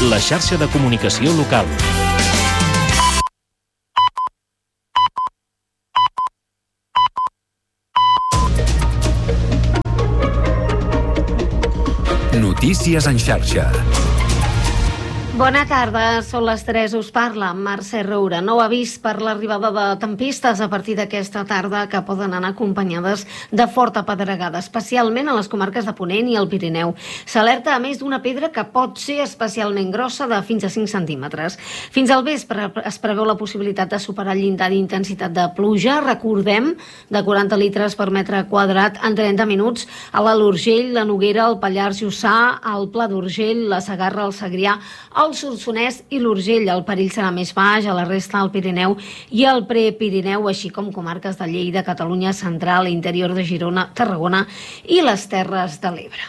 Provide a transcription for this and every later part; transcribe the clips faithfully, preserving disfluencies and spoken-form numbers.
la xarxa de comunicació local. Notícies en xarxa. Bona tarda, són les tres, us parla Mercè Roura. Nou avís per l'arribada de tempistes a partir d'aquesta tarda que poden anar acompanyades de forta pedregada, especialment a les comarques de Ponent i el Pirineu. S'alerta a més d'una pedra que pot ser especialment grossa de fins a cinc centímetres. Fins al vespre es preveu la possibilitat de superar el llindar d'intensitat de pluja, recordem, de quaranta litres per metre quadrat en trenta minuts a l'Alt Urgell, la Noguera, el Pallars Jussà, el Pla d'Urgell, la Segarra, el Segrià, el Solsonès i l'Urgell. El perill serà més baix a la resta del Pirineu i el Prepirineu, així com comarques de Lleida, Catalunya Central, interior de Girona, Tarragona i les Terres de l'Ebre.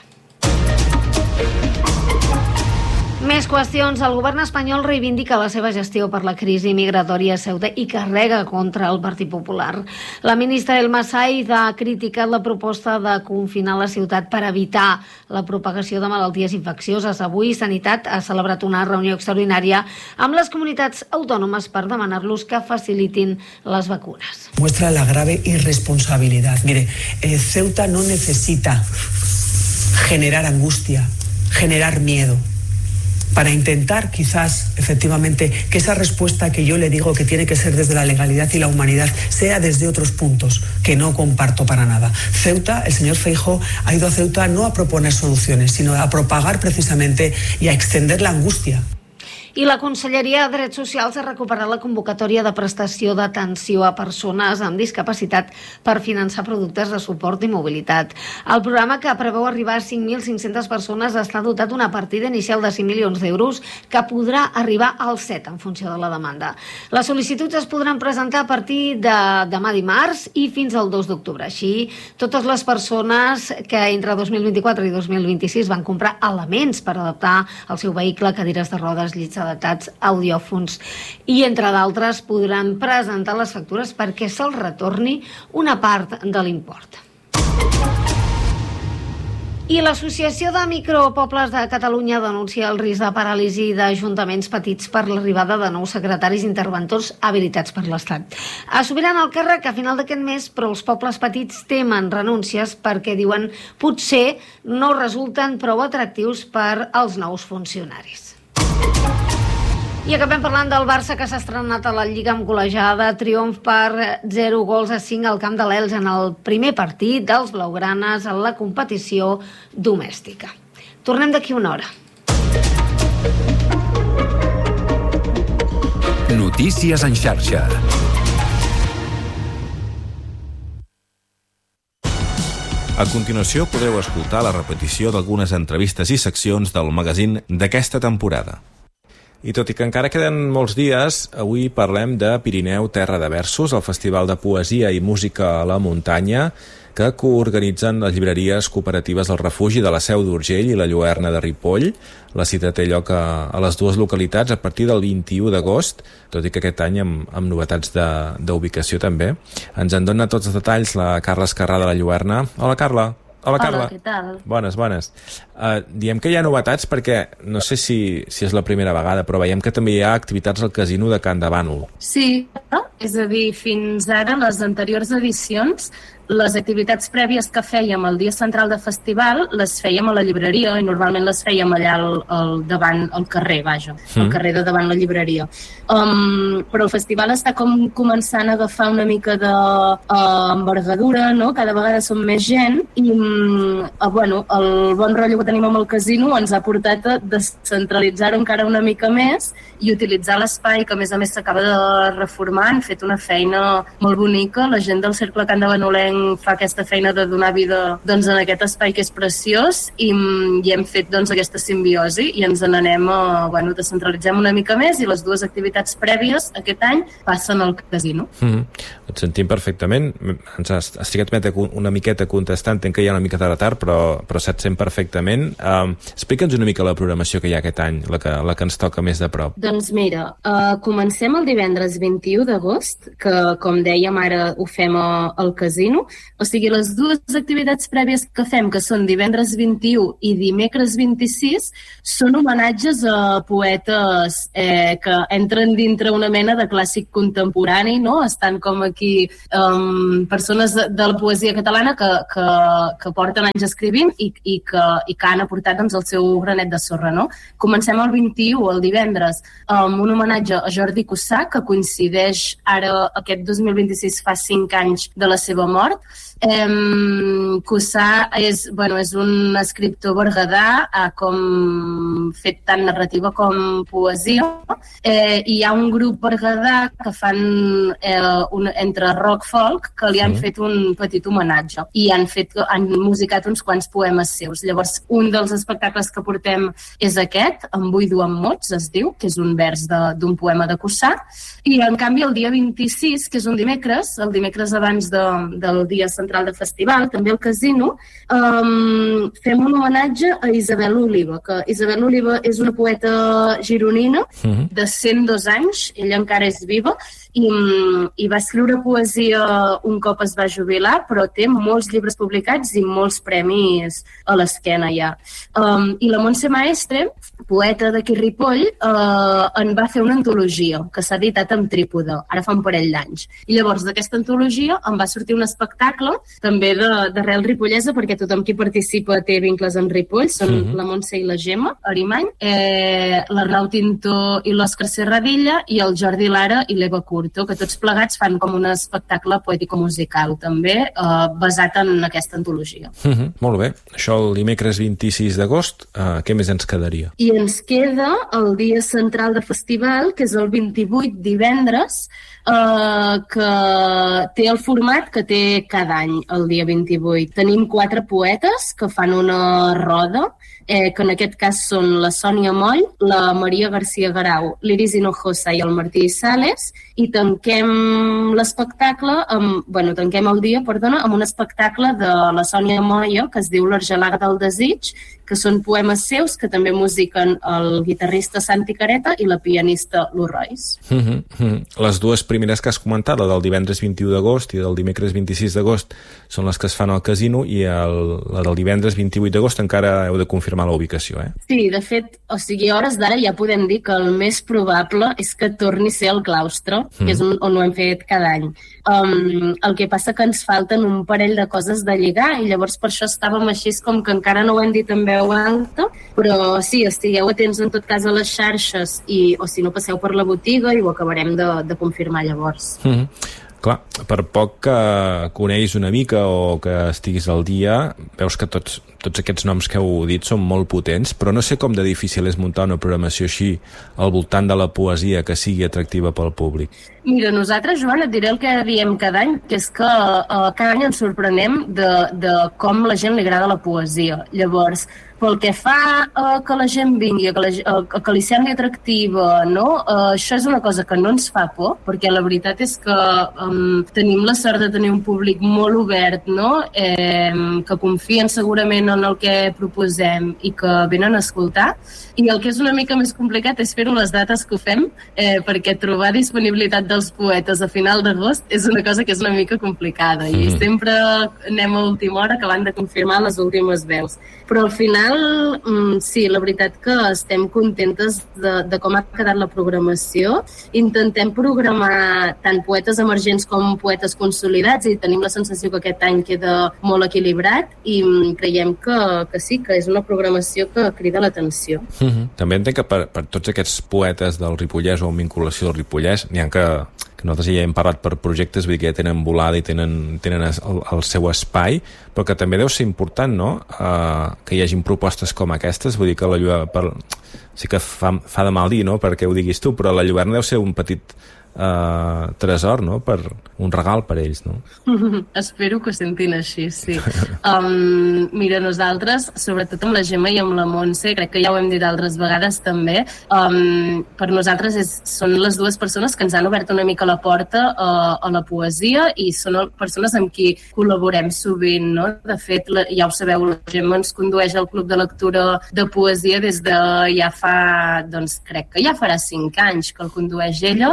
Més qüestions. El govern espanyol reivindica la seva gestió per la crisi migratòria a Ceuta i carrega contra el Partit Popular. La ministra Elma Said ha criticat la proposta de confinar la ciutat per evitar la propagació de malalties infeccioses. Avui Sanitat ha celebrat una reunió extraordinària amb les comunitats autònomes per demanar-los que facilitin les vacunes. Muestra la grave irresponsabilidad. Mire, eh, Ceuta no necesita generar angustia, generar miedo, para intentar quizás efectivamente que esa respuesta que yo le digo que tiene que ser desde la legalidad y la humanidad sea desde otros puntos que no comparto para nada. Ceuta, el señor Feijóo ha ido a Ceuta no a proponer soluciones, sino a propagar precisamente y a extender la angustia. I la Conselleria de Drets Socials ha recuperat la convocatòria de prestació d'atenció a persones amb discapacitat per finançar productes de suport i mobilitat. El programa, que preveu arribar a cinc mil cinc-centes persones, està dotat d'una partida inicial de cinc milions d'euros que podrà arribar als set en funció de la demanda. Les sol·licituds es podran presentar a partir de demà dimarts i fins al dos d'octubre. Així, totes les persones que entre dos mil vint-i-quatre i dos mil vint-i-sis van comprar elements per adaptar el seu vehicle, cadires de rodes, llits adaptats, audiòfons i, entre d'altres, podran presentar les factures perquè se'ls retorni una part de l'import. I l'Associació de Micropobles de Catalunya denuncia el risc de paràlisi d'ajuntaments petits per l'arribada de nous secretaris interventors habilitats per l'Estat. Assumiran el càrrec a final d'aquest mes, però els pobles petits temen renúncies perquè diuen potser no resulten prou atractius per als nous funcionaris. I acabem parlant del Barça, que s'ha estrenat a la Lliga amb golejada, triomf per zero gols a cinc al camp de l'Elx en el primer partit dels blaugranes en la competició domèstica. Tornem d'aquí una hora. Notícies en xarxa. A continuació podreu escoltar la repetició d'algunes entrevistes i seccions del magazín d'aquesta temporada. I tot i que encara queden molts dies, avui parlem de Pirineu Terra de Versos, el festival de poesia i música a la muntanya que coorganitzen les llibreries cooperatives del Refugi de la Seu d'Urgell i la Lluerna de Ripoll. La cita té lloc a, a les dues localitats a partir del vint-i-u d'agost, tot i que aquest any amb, amb novetats d'ubicació també. Ens en dona tots els detalls la Carla Escarrà de la Lluerna. Hola, Carla. Hola, Carla. Hola, què tal? Bones, bones. Uh, diem que hi ha novetats perquè no sé si, si és la primera vegada, però veiem que també hi ha activitats al casino de Can de Bànol. Sí, és a dir, fins ara, les anteriors edicions, les activitats prèvies que fèiem el dia central de festival les fèiem a la llibreria i normalment les fèiem allà al, al davant, al carrer, vaja, mm. al carrer de davant la llibreria. Um, però el festival està com començant a agafar una mica de uh, envergadura, no? Cada vegada som més gent i um, uh, bueno, el bon rotllo que tenim amb el casino ens ha portat a descentralitzar-ho encara una mica més i utilitzar l'espai que a més a més s'acaba de reformar. Han fet una feina molt bonica, la gent del Cercle Can de Banolenc fa aquesta feina de donar vida doncs, en aquest espai que és preciós i, i hem fet doncs, aquesta simbiosi i ens n'anem a, bueno, descentralitzem una mica més i les dues activitats prèvies aquest any passen al casino. Mm-hmm. Et sentim perfectament. Ens has, has trigat una miqueta contestant, entenc que hi ha una mica de retard, però, però se't sent perfectament. Um, Explica'ns una mica la programació que hi ha aquest any, la que, la que ens toca més de prop. Doncs mira, uh, comencem el divendres vint-i-u d'agost, que com dèiem ara ho fem a, al casino. vint-i-u, o sigui, les dues activitats prèvies que fem, que són divendres vint-i-u i dimecres vint-i-sis, són homenatges a poetes eh, que entren dintre una mena de clàssic contemporani, no? Estan com aquí um, persones de, de la poesia catalana que, que, que porten anys escrivint i, i, que, i que han aportat doncs, el seu granet de sorra, no? Comencem el vint-i-u, el divendres, amb un homenatge a Jordi Cussà, que coincideix ara, aquest dos mil vint-i-sis, fa cinc anys de la seva mort. Eh, Cussà és, bueno, és un escriptor berguedà, ha com fet tant narrativa com poesia, eh, i hi ha un grup berguedà que fan eh, un, entre rock folk que li han sí. fet un petit homenatge i han, fet, han musicat uns quants poemes seus. Llavors, un dels espectacles que portem és aquest, Em buido amb mots, es diu, que és un vers d'un poema de Cussà, i en canvi el dia vint-i-sis, que és un dimecres, el dimecres abans de, del dia central de festival, també al Casino, um, fem un homenatge a Isabel Oliva, que Isabel Oliva és una poeta gironina de cent dos anys, ella encara és viva, i, i va escriure poesia un cop es va jubilar, però té molts llibres publicats i molts premis a l'esquena ja. Um, I la Montse Maestre, poeta d'aquí Ripoll, uh, en va fer una antologia que s'ha editat amb trípode, ara fa un parell d'anys. I llavors d'aquesta antologia en va sortir un espectacle, també d'arrel ripollesa, perquè tothom qui participa té vincles amb Ripoll, són uh-huh. la Montse i la Gemma Arimany, eh, l'Arnau Tintó i l'Òscar Serradilla, i el Jordi Lara i l'Eva Curto, que tots plegats fan com un espectacle poètico-musical, també, eh, basat en aquesta antologia. Uh-huh. Molt bé. Això el dimecres vint-i-sis d'agost, eh, què més ens quedaria? I ens queda el dia central de festival, que és el vint-i-vuit, divendres, eh, que té el format que té cada any, el dia vint-i-vuit. Tenim quatre poetes que fan una roda, eh, que en aquest cas són la Sònia Moll, la Maria García Garau, l'Iris Hinojosa i el Martí Sales, i tanquem l'espectacle, amb, bueno, tanquem el dia, perdona, amb un espectacle de la Sònia Molla, que es diu L'Argelaga del Desig, que són poemes seus que també musiquen el guitarrista Santi Careta i la pianista Lu Royce. Uh -huh, uh -huh. Les dues primeres que has comentat, la del divendres vint-i-u d'agost i del dimecres vint-i-sis d'agost, són les que es fan al Casino, i el, la del divendres vint-i-vuit d'agost encara heu de confirmar la ubicació, eh? Sí, de fet, o sigui, a hores d'ara ja podem dir que el més probable és que torni a ser el claustre, mm. que és on, on ho hem fet cada any. Um, el que passa que ens falten un parell de coses de lligar, i llavors per això estàvem així com que encara no ho hem dit en veu alta, però sí, estigueu atents en tot cas a les xarxes, i, o si no, passeu per la botiga i ho acabarem de, de confirmar llavors. Mm. Clar, per poc que coneix una mica o que estiguis al dia, veus que tots, tots aquests noms que heu dit són molt potents, però no sé com de difícil és muntar una programació així al voltant de la poesia que sigui atractiva pel públic. Mira, nosaltres, Joan, et diré el que diem cada any, que és que uh, cada any ens sorprenem de, de com la gent li agrada la poesia. Llavors, pel que fa uh, que la gent vingui, que, la, uh, que li sembli atractiva, no? Uh, això és una cosa que no ens fa por, perquè la veritat és que um, tenim la sort de tenir un públic molt obert, no? Eh, que confien segurament en el que proposem i que venen a escoltar. I el que és una mica més complicat és fer-ho les dates que ho fem, eh, perquè trobar disponibilitat dels poetes a final d'agost és una cosa que és una mica complicada, i mm. sempre anem a última hora acabant de confirmar les últimes veus. Però al final, mm, sí, la veritat que estem contentes de, de com ha quedat la programació. Intentem programar tant poetes emergents com poetes consolidats, i tenim la sensació que aquest any queda molt equilibrat, i mm, creiem que, que sí, que és una programació que crida l'atenció. Mm-hmm. També entenc que per, per tots aquests poetes del Ripollès o amb vinculació al Ripollès, n'hi ha que, que nosaltres ja hem parlat per projectes, vull dir que ja tenen volada i tenen, tenen el, el seu espai, però que també deu ser important, no?, uh, que hi hagin propostes com aquestes. Vull dir que la Lluerna, per, sí que fa, fa de mal dir, no?, perquè ho diguis tu, però la Lluerna deu ser un petit uh, tresor, no?, per un regal per ells, no? Espero que ho sentin així, sí. Um, mira, nosaltres, sobretot amb la Gemma i amb la Montse, crec que ja ho hem dit altres vegades també, um, per nosaltres és, són les dues persones que ens han obert una mica la porta a, a la poesia, i són persones amb qui col·laborem sovint, no? De fet, la, ja ho sabeu, la Gemma ens condueix al Club de Lectura de Poesia des de ja fa, doncs crec que ja farà cinc anys que el condueix ella. Uh,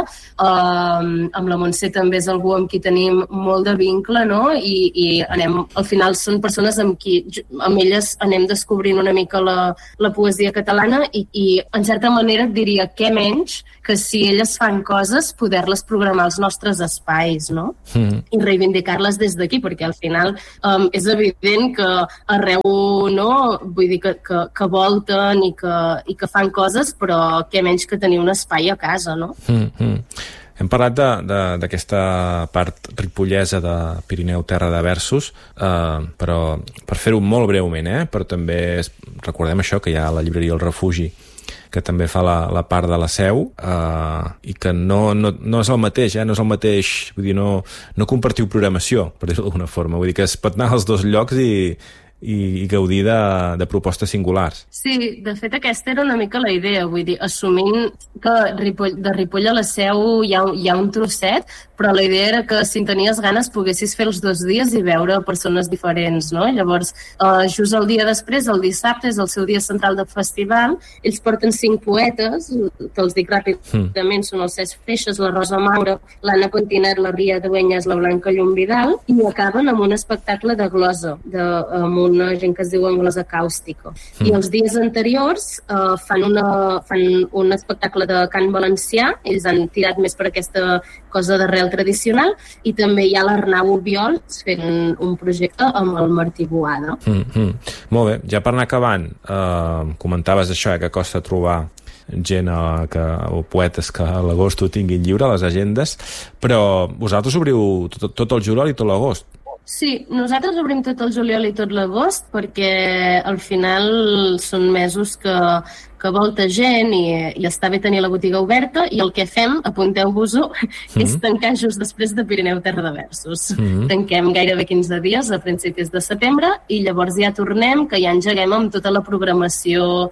Um, amb la Montse també és algú amb qui tenim molt de vincle, no? I, i anem, al final són persones amb qui amb elles anem descobrint una mica la, la poesia catalana i, i en certa manera et diria què menys que si elles fan coses poder-les programar als nostres espais, no? Mm. I reivindicar-les des d'aquí, perquè al final um, és evident que arreu, no? Vull dir que, que, que volten i que, i que fan coses, però què menys que tenir un espai a casa, no? Mm-hmm. Hem parlat d'aquesta part ripollesa de Pirineu Terra de Versos, eh, però per fer-ho molt breument, eh, però també recordem això, que hi ha la llibreria El Refugi, que també fa la, la part de la seu, eh, i que no, no, no és el mateix, eh, no és el mateix, vull dir, no, no compartiu programació, per dir-ho d'alguna forma, vull dir que es pot anar als dos llocs i i, i gaudir de, de propostes singulars. Sí, de fet aquesta era una mica la idea, vull dir, assumint que Ripoll, de Ripoll a la Seu hi ha, hi ha un trosset, però la idea era que si en tenies ganes poguessis fer els dos dies i veure persones diferents, no? Llavors, eh, just el dia després, el dissabte, és el seu dia central de festival, ells porten cinc poetes, que els dic ràpidament, mm. són el Cesc Feixes, la Rosa Maura, l'Anna Continet, la Ria Dueñas, la Blanca Llum Vidal, i acaben amb un espectacle de glosa, de, amb una gent que es diu Anglosa Càustica. Mm. I els dies anteriors eh, fan, una, fan un espectacle de cant valencià, ells han tirat més per aquesta cosa d'arrel tradicional, i també hi ha l'Arnau Obiols fent un projecte amb el Martí Boada. Mm -hmm. Molt bé, ja per anar acabant, eh, comentaves això, eh, que costa trobar gent eh, que, o poetes que a l'agost ho tinguin lliure a les agendes, però vosaltres obriu tot, tot el juliol i tot l'agost. Sí, nosaltres obrim tot el juliol i tot l'agost perquè al final són mesos que, que volta gent i, i està bé tenir la botiga oberta, i el que fem, apunteu-vos-ho, mm-hmm. és tancar just després de Pirineu Terra de Versos. Mm-hmm. Tanquem gairebé quinze dies a principis de setembre i llavors ja tornem, que ja engeguem amb tota la programació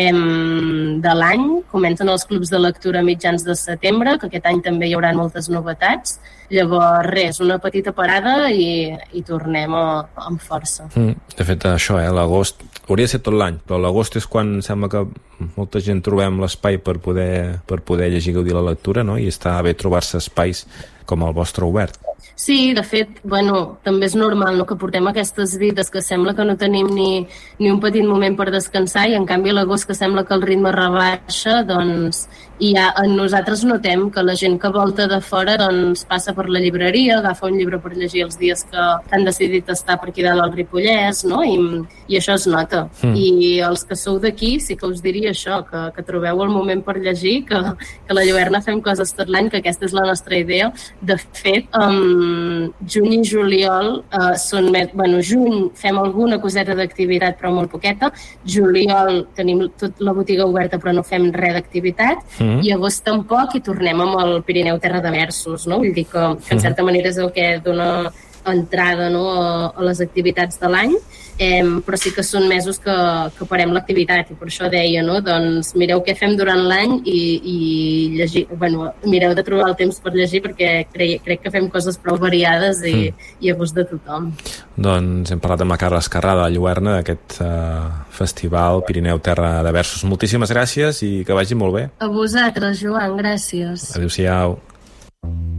em, de l'any. Comencen els clubs de lectura a mitjans de setembre, que aquest any també hi haurà moltes novetats. Llavors, res, una petita parada i, i tornem a, amb força. Mm, de fet, això, eh, l'agost hauria de ser tot l'any, però l'agost és quan sembla que molta gent trobem l'espai per poder, per poder llegir i gaudir la lectura, no? I està bé trobar-se espais com el vostre obert. Sí, de fet, bueno, també és normal, no?, que portem aquestes vides que sembla que no tenim ni, ni un petit moment per descansar, i en canvi a l'agost, que sembla que el ritme rebaixa, doncs i ja nosaltres notem que la gent que volta de fora doncs passa per la llibreria, agafa un llibre per llegir els dies que han decidit estar per aquí dalt al Ripollès, no? I, i això es nota. Mm. I els que sou d'aquí sí que us diria això, que, que trobeu el moment per llegir, que, que a la Lluerna fem coses tot l'any, que aquesta és la nostra idea. De fet, um, juny i juliol uh, són més... Bueno, juny fem alguna coseta d'activitat, però molt poqueta. Juliol tenim tot la botiga oberta, però no fem res d'activitat. Mm. I agost tampoc, i tornem amb el Pirineu Terra de Versos, no? Vull dir que, que en certa manera és el que dona entrada, no?, a, a les activitats de l'any, eh, però sí que són mesos que, que parem l'activitat, i per això deia, no?, doncs mireu què fem durant l'any i, i llegir, bueno, mireu de trobar el temps per llegir, perquè crec, crec que fem coses prou variades i, mm. i a gust de tothom. Doncs hem parlat amb la Carla Escarrada de Lluerna d'aquest uh, festival Pirineu Terra de Versos. Moltíssimes gràcies i que vagi molt bé. A vosaltres, Joan, gràcies. Adéu-siau.